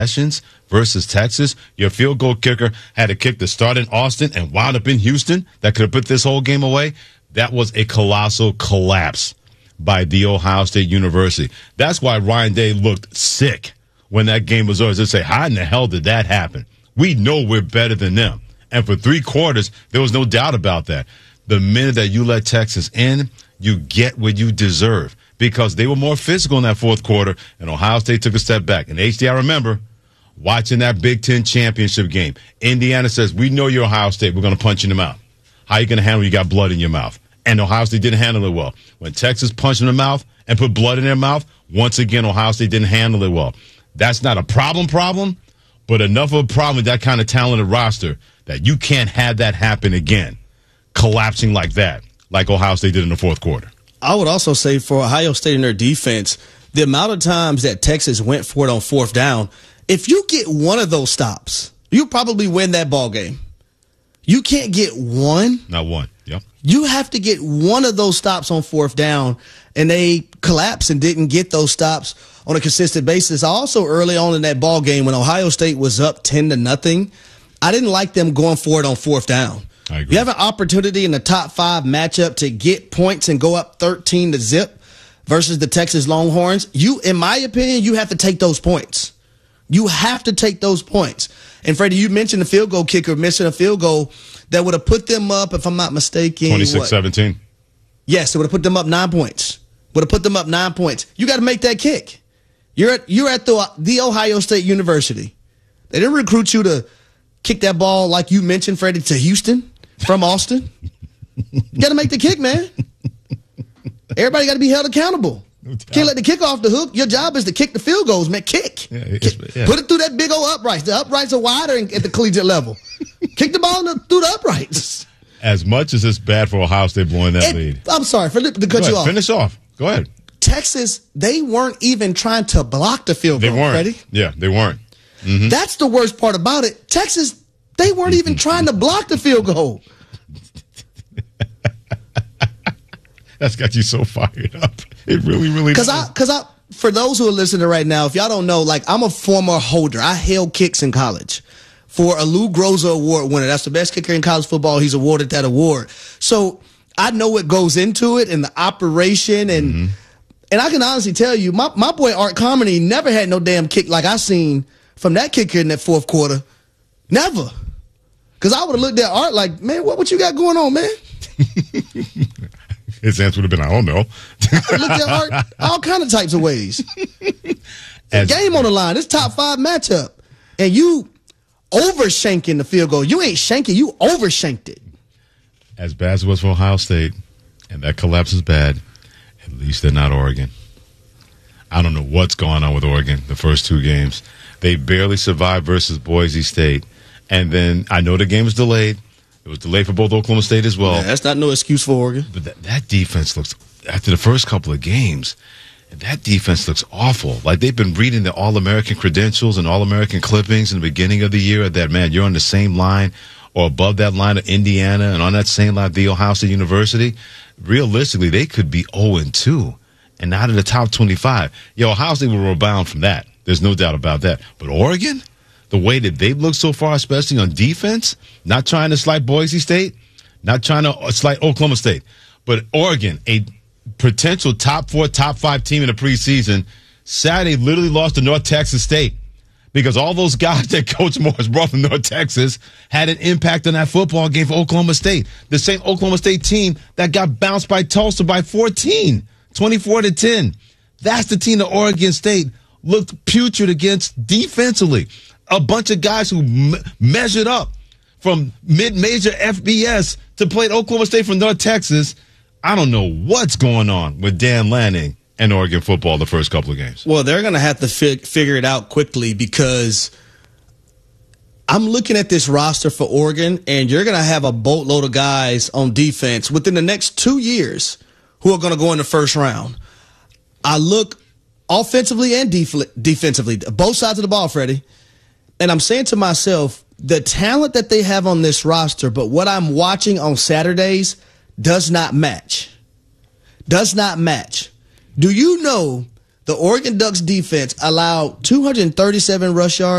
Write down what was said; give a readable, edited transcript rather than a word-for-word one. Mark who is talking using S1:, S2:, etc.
S1: versus Texas. Your field goal kicker had a kick to start in Austin and wound up in Houston that could have put this whole game away. That was a colossal collapse by The Ohio State University. That's why Ryan Day looked sick when that game was over. They say, how in the hell did that happen? We know we're better than them. And for 3 quarters, there was no doubt about that. The minute that you let Texas in, you get what you deserve because they were more physical in that fourth quarter, and Ohio State took a step back. And HD, I remember watching that Big Ten championship game. Indiana says, we know you're Ohio State. We're going to punch you in the mouth. How are you going to handle it? You got blood in your mouth. And Ohio State didn't handle it well. When Texas punched in the mouth and put blood in their mouth, once again, Ohio State didn't handle it well. That's not a problem, but enough of a problem with that kind of talented roster that you can't have that happen again, collapsing like that, like Ohio State did in the fourth quarter.
S2: I would also say for Ohio State and their defense, the amount of times that Texas went for it on fourth down, if you get one of those stops, you probably win that ball game. You can't get one.
S1: Not one. Yep.
S2: You have to get one of those stops on fourth down, and they collapsed and didn't get those stops on a consistent basis. Also, early on in that ball game when Ohio State was up 10-0, I didn't like them going for it on fourth down.
S1: I agree.
S2: You have an opportunity in the top 5 matchup to get points and go up 13-0 versus the Texas Longhorns. In my opinion, you have to take those points. You have to take those points. And Freddie, you mentioned the field goal kicker missing a field goal that would have put them up, if I'm not mistaken,
S1: 26-17.
S2: Yes, it would have put them up 9 points. Would have put them up 9 points. You got to make that kick. You're at the Ohio State University. They didn't recruit you to kick that ball like you mentioned, Freddie, to Houston from Austin. You got to make the kick, man. Everybody got to be held accountable. No doubt. Can't let the kick off the hook. Your job is to kick the field goals, man. Kick.
S1: Yeah.
S2: Put it through that big old uprights. The uprights are wider at the collegiate level. Kick the ball through the uprights.
S1: As much as it's bad for Ohio State blowing that lead.
S2: I'm sorry to cut you off.
S1: Finish off. Go ahead.
S2: Texas, they weren't even trying to block the field goal,
S1: They weren't.
S2: Freddie.
S1: Yeah, they weren't. Mm-hmm.
S2: That's the worst part about it. Texas, they weren't even trying to block the field goal.
S1: That's got you so fired up. It really, really does.
S2: Because for those who are listening right now, if y'all don't know, like, I'm a former holder. I held kicks in college for a Lou Groza Award winner. That's the best kicker in college football. He's awarded that award. So I know what goes into it and the operation. And I can honestly tell you, my boy Art Carmody never had no damn kick like I seen from that kicker in that fourth quarter. Never. Because I would have looked at Art like, man, what you got going on, man?
S1: His answer would have been, I don't know.
S2: I looked at Art all kind of types of ways. Game on the line. It's top 5 matchup. And you over-shanking the field goal. You ain't shanking. You over-shanked it.
S1: As bad as it was for Ohio State, and that collapse is bad, at least they're not Oregon. I don't know what's going on with Oregon the first 2 games. They barely survived versus Boise State. And then I know the game was delayed. It was delayed for both Oklahoma State as well.
S2: Yeah, that's not no excuse for Oregon.
S1: But that defense looks, after the first couple of games, that defense looks awful. Like they've been reading the All-American credentials and All-American clippings in the beginning of the year that, man, you're on the same line or above that line of Indiana and on that same line of the Ohio State University. Realistically, they could be 0-2 and out of the top 25. Ohio State will rebound from that. There's no doubt about that. But Oregon, the way that they've looked so far, especially on defense, not trying to slight Boise State, not trying to slight Oklahoma State, but Oregon, a potential top 4, top 5 team in the preseason, Saturday literally lost to North Texas State because all those guys that Coach Morris brought from North Texas had an impact on that football game for Oklahoma State. The same Oklahoma State team that got bounced by Tulsa by 14, 24-10. That's the team that Oregon State looked putrid against defensively. A bunch of guys who measured up from mid-major FBS to play at Oklahoma State from North Texas. I don't know what's going on with Dan Lanning and Oregon football the first couple of games.
S2: Well, they're going to have to figure it out quickly because I'm looking at this roster for Oregon, and you're going to have a boatload of guys on defense within the next 2 years who are going to go in the first round. I look offensively and defensively, both sides of the ball, Freddie. And I'm saying to myself, the talent that they have on this roster, but what I'm watching on Saturdays does not match. Does not match. Do you know The Oregon Ducks defense allowed 237 rush yards